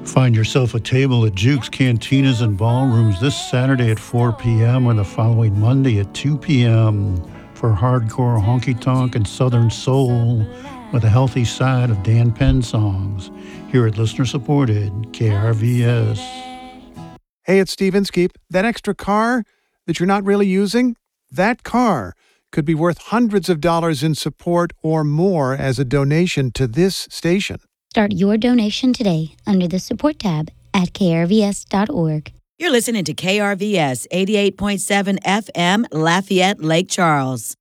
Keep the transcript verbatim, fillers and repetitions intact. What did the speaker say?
Find yourself a table at Juke's Cantinas and Ballrooms this Saturday at four p.m. or the following Monday at two p.m. for hardcore honky-tonk and southern soul with a healthy side of Dan Penn songs here at listener-supported K R V S. Hey, it's Steve Inskeep. That extra car that you're not really using, that car could be worth hundreds of dollars in support or more as a donation to this station. Start your donation today under the support tab at K R V S dot org. You're listening to K R V S eighty-eight point seven F M, Lafayette, Lake Charles.